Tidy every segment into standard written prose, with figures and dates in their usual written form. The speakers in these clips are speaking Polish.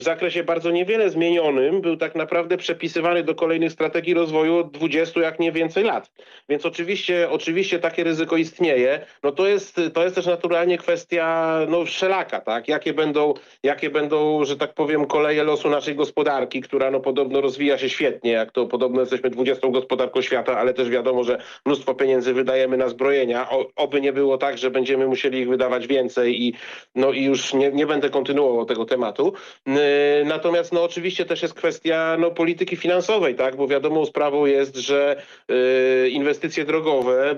w zakresie bardzo niewiele zmienionym, był tak naprawdę przepisywany do kolejnych strategii rozwoju od 20, jak nie więcej lat. Więc oczywiście takie ryzyko istnieje. No to jest też naturalnie kwestia no, wszelaka, tak? Jakie będą, że tak powiem, koleje losu naszej gospodarki, która no podobno rozwija się świetnie, jak to podobno jesteśmy 20 gospodarką świata, ale też wiadomo, że mnóstwo pieniędzy wydajemy na zbrojenia. Oby nie było tak, że będziemy musieli ich wydawać więcej i już nie będę kontynuował tego tematu. Natomiast no oczywiście też jest kwestia no, polityki finansowej, tak? Bo wiadomą sprawą jest, że inwestycje drogowe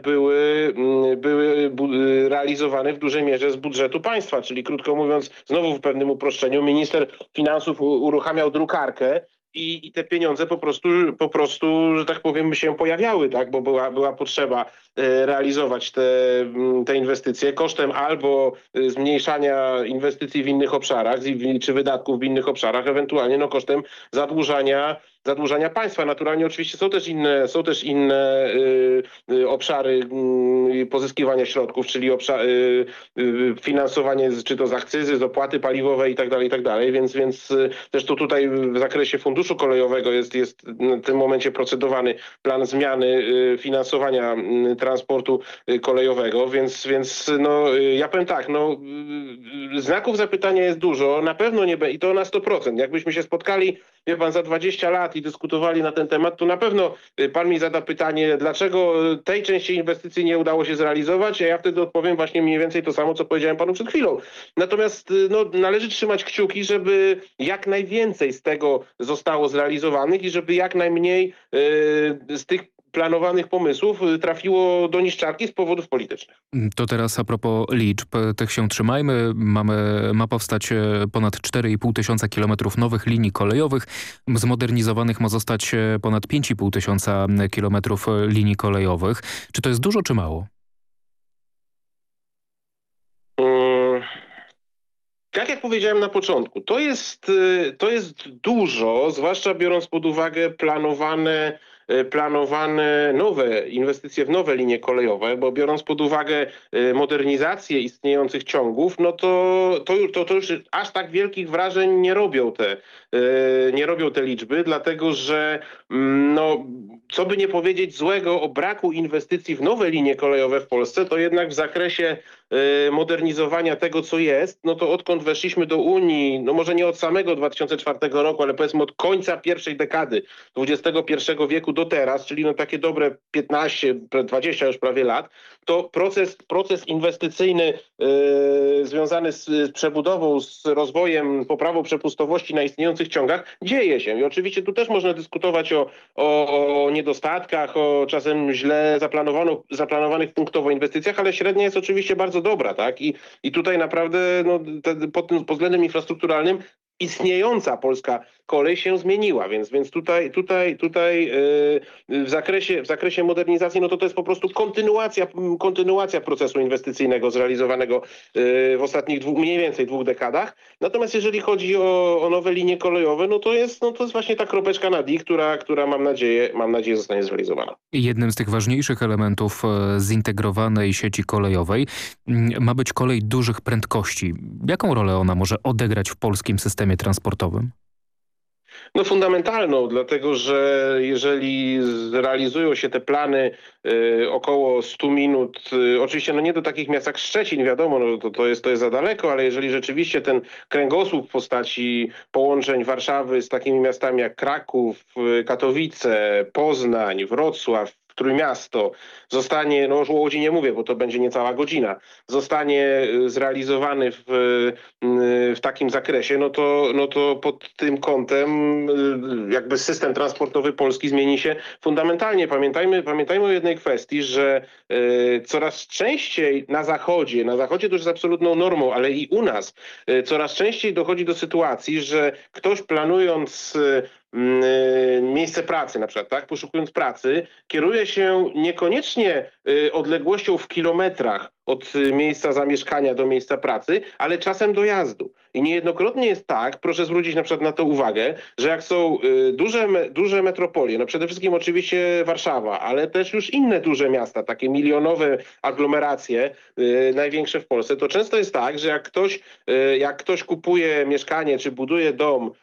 były realizowane w dużej mierze z budżetu państwa, czyli krótko mówiąc, znowu w pewnym uproszczeniu, minister finansów uruchamiał drukarkę i te pieniądze po prostu, że tak powiem, się pojawiały, tak? Bo była potrzeba realizować te inwestycje kosztem albo zmniejszania inwestycji w innych obszarach, czy wydatków w innych obszarach, ewentualnie no kosztem zadłużania państwa. Naturalnie oczywiście są też inne obszary pozyskiwania środków, czyli finansowanie czy to z akcyzy, z opłaty paliwowej i tak dalej, więc też tutaj w zakresie funduszu kolejowego jest w tym momencie procedowany plan zmiany finansowania transportu kolejowego, więc no ja powiem tak, no znaków zapytania jest dużo, na pewno nie będzie i to na 100%. Jakbyśmy się spotkali, wie pan, za 20 lat i dyskutowali na ten temat, to na pewno pan mi zada pytanie, dlaczego tej części inwestycji nie udało się zrealizować, a ja wtedy odpowiem właśnie mniej więcej to samo, co powiedziałem panu przed chwilą. Natomiast no, należy trzymać kciuki, żeby jak najwięcej z tego zostało zrealizowanych i żeby jak najmniej z tych planowanych pomysłów trafiło do niszczarki z powodów politycznych. To teraz a propos liczb, tych się trzymajmy. Ma powstać ponad 4,5 tysiąca kilometrów nowych linii kolejowych. Zmodernizowanych ma zostać ponad 5,5 tysiąca kilometrów linii kolejowych. Czy to jest dużo, czy mało? Tak jak powiedziałem na początku, to jest dużo, zwłaszcza biorąc pod uwagę planowane nowe inwestycje w nowe linie kolejowe, bo biorąc pod uwagę modernizację istniejących ciągów, no to już aż tak wielkich wrażeń nie robią te liczby, dlatego że no, co by nie powiedzieć złego o braku inwestycji w nowe linie kolejowe w Polsce, to jednak w zakresie modernizowania tego, co jest, no to odkąd weszliśmy do Unii, no może nie od samego 2004 roku, ale powiedzmy od końca pierwszej dekady XXI wieku do teraz, czyli no takie dobre 15, 20 już prawie lat, to proces inwestycyjny związany z przebudową, z rozwojem, poprawą przepustowości na istniejących ciągach dzieje się. I oczywiście tu też można dyskutować o niedostatkach, o czasem źle zaplanowanych punktowo inwestycjach, ale średnia jest oczywiście bardzo dobra, tak? I tutaj naprawdę no, pod względem infrastrukturalnym istniejąca polska kolej się zmieniła, więc tutaj w zakresie modernizacji, no to jest po prostu kontynuacja procesu inwestycyjnego zrealizowanego w ostatnich mniej więcej 2 dekadach. Natomiast jeżeli chodzi o nowe linie kolejowe, no to jest właśnie ta kropeczka nad i, która mam nadzieję zostanie zrealizowana. Jednym z tych ważniejszych elementów zintegrowanej sieci kolejowej ma być kolej dużych prędkości. Jaką rolę ona może odegrać w polskim systemie transportowym? No fundamentalną, dlatego że jeżeli zrealizują się te plany około 100 minut, oczywiście no nie do takich miast jak Szczecin, wiadomo, no to jest za daleko, ale jeżeli rzeczywiście ten kręgosłup w postaci połączeń Warszawy z takimi miastami jak Kraków, Katowice, Poznań, Wrocław, Trójmiasto zostanie, no już o Łodzi nie mówię, bo to będzie niecała godzina, zostanie zrealizowany w takim zakresie, no to pod tym kątem jakby system transportowy Polski zmieni się fundamentalnie. Pamiętajmy o jednej kwestii, że coraz częściej na zachodzie to już jest absolutną normą, ale i u nas coraz częściej dochodzi do sytuacji, że ktoś planując miejsce pracy na przykład, tak? Poszukując pracy, kieruje się niekoniecznie odległością w kilometrach od miejsca zamieszkania do miejsca pracy, ale czasem dojazdu. I niejednokrotnie jest tak, proszę zwrócić na przykład na to uwagę, że jak są duże metropolie, no przede wszystkim oczywiście Warszawa, ale też już inne duże miasta, takie milionowe aglomeracje, największe w Polsce, to często jest tak, że jak ktoś kupuje mieszkanie czy buduje dom